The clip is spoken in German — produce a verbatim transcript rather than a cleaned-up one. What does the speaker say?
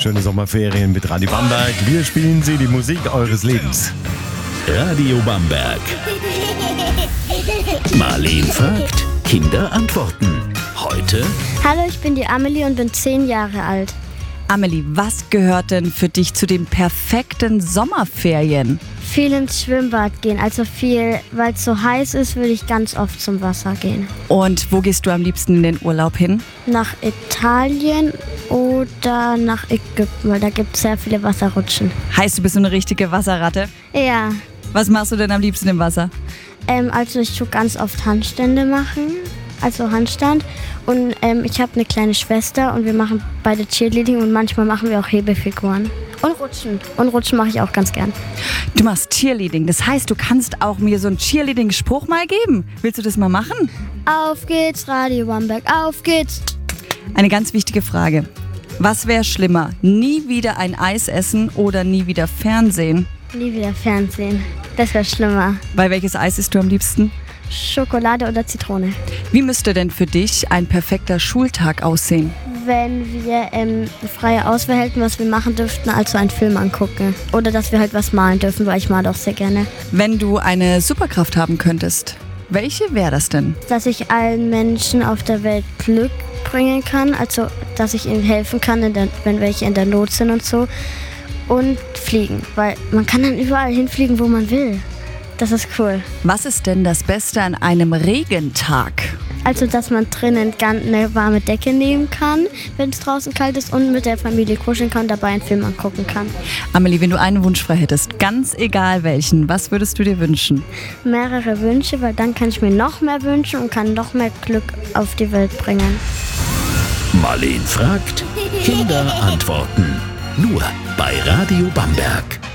Schöne Sommerferien mit Radio Bamberg. Wir spielen Sie die Musik eures Lebens. Radio Bamberg. Marleen fragt, Kinder antworten. Heute: Hallo, ich bin die Amelie und bin zehn Jahre alt. Amelie, was gehört denn für dich zu den perfekten Sommerferien? Viel ins Schwimmbad gehen, also viel, weil es so heiß ist, würde ich ganz oft zum Wasser gehen. Und wo gehst du am liebsten in den Urlaub hin? Nach Italien oder nach Ägypten, weil da gibt es sehr viele Wasserrutschen. Heißt, du bist so eine richtige Wasserratte? Ja, Was machst du denn am liebsten im Wasser? ähm, also ich tue ganz oft Handstände machen, also Handstand. Und ähm, ich habe eine kleine Schwester und wir machen beide Cheerleading und manchmal machen wir auch Hebefiguren. Und Rutschen. Und Rutschen mache ich auch ganz gern. Du machst Cheerleading, das heißt, du kannst auch mir so einen Cheerleading-Spruch mal geben. Willst du das mal machen? Auf geht's, Radio Bamberg, auf geht's! Eine ganz wichtige Frage. Was wäre schlimmer? Nie wieder ein Eis essen oder nie wieder Fernsehen? Nie wieder Fernsehen. Das wäre schlimmer. Weil welches Eis isst du am liebsten? Schokolade oder Zitrone. Wie müsste denn für dich ein perfekter Schultag aussehen? Wenn wir ähm, freie Auswahl hätten, was wir machen dürften, also einen Film angucken. Oder dass wir halt was malen dürfen, weil ich male auch sehr gerne. Wenn du eine Superkraft haben könntest, welche wäre das denn? Dass ich allen Menschen auf der Welt Glück bringen kann, also dass ich ihnen helfen kann, in der, wenn welche in der Not sind und so. Und fliegen, weil man kann dann überall hinfliegen, wo man will. Das ist cool. Was ist denn das Beste an einem Regentag? Also, dass man drinnen ganz eine warme Decke nehmen kann, wenn es draußen kalt ist, und mit der Familie kuscheln kann, dabei einen Film angucken kann. Amelie, wenn du einen Wunsch frei hättest, ganz egal welchen, was würdest du dir wünschen? Mehrere Wünsche, weil dann kann ich mir noch mehr wünschen und kann noch mehr Glück auf die Welt bringen. Marleen fragt, Kinder antworten. Nur bei Radio Bamberg.